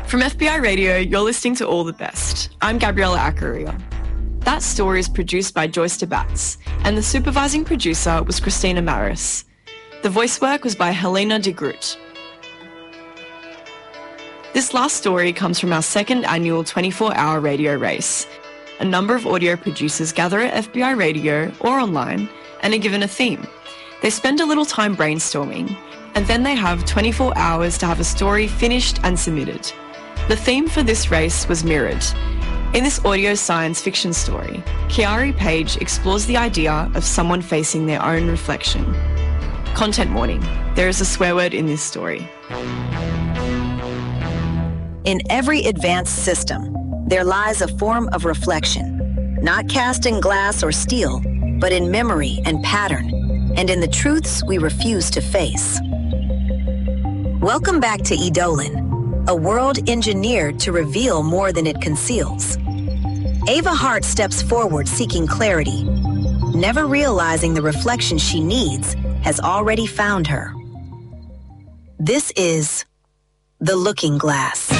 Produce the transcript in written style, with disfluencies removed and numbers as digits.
From FBI Radio, you're listening to All the Best. I'm Gabriella Acaria. That story is produced by Joyce DeBatz, and the supervising producer was Christina Maris. The voice work was by Helena de Groot. This last story comes from our second annual 24-hour radio race. A number of audio producers gather at FBI Radio or online and are given a theme. They spend a little time brainstorming, and then they have 24 hours to have a story finished and submitted. The theme for this race was Mirrored. In this audio science fiction story, Kiari Page explores the idea of someone facing their own reflection. Content warning, there is a swear word in this story. In every advanced system, there lies a form of reflection, not cast in glass or steel, but in memory and pattern, and in the truths we refuse to face. Welcome back to Eidolon, a world engineered to reveal more than it conceals. Ava Hart steps forward seeking clarity, never realizing the reflection she needs has already found her. This is The Looking Glass.